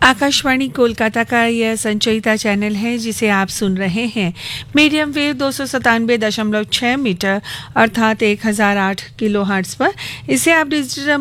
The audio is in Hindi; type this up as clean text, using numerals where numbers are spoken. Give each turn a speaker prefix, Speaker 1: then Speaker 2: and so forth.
Speaker 1: आकाशवाणी कोलकाता का यह संचयिता चैनल है जिसे आप सुन रहे हैं मीडियम वेव 297.6 मीटर अर्थात 1008 किलोहर्ट्ज पर। इसे आप डिजिटल